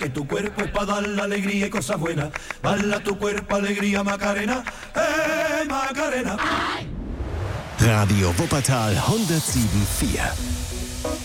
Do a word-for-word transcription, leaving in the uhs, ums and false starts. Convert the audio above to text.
Que tu cuerpo es para dar la alegría y cosas buenas. Bala tu cuerpo, alegría, Macarena. Eh, Macarena. Radio Wuppertal hundertsieben Komma vier.